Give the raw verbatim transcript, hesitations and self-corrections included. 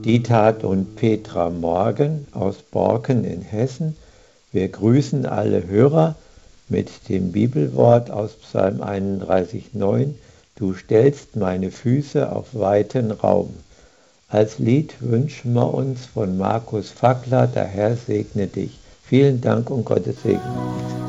Diethard und Petra Morgen aus Borken in Hessen. Wir grüßen alle Hörer mit dem Bibelwort aus Psalm einunddreißig neun. Du stellst meine Füße auf weiten Raum. Als Lied wünschen wir uns von Markus Fackler, der Herr segne dich. Vielen Dank und Gottes Segen.